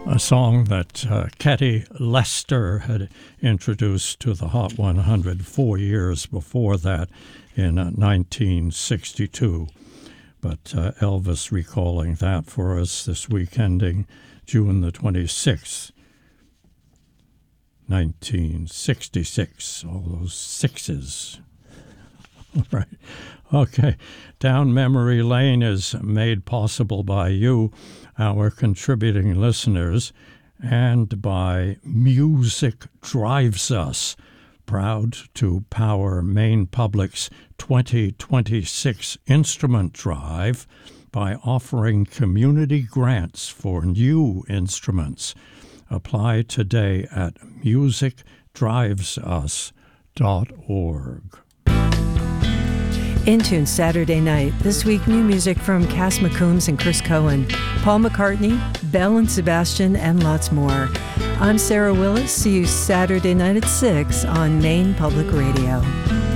A song that Ketty Lester had introduced to the Hot 100 4 years before that in 1962. But Elvis recalling that for us this week, ending June the 26th, 1966. All those sixes. All right. Okay. Down Memory Lane is made possible by you, our contributing listeners, and by Music Drives Us, proud to power Maine Public's 2026 instrument drive by offering community grants for new instruments. Apply today at musicdrivesus.org. Intune Saturday night. This week, new music from Cass McCombs and Chris Cohen, Paul McCartney, Belle and Sebastian, and lots more. I'm Sarah Willis. See you Saturday night at 6 on Maine Public Radio.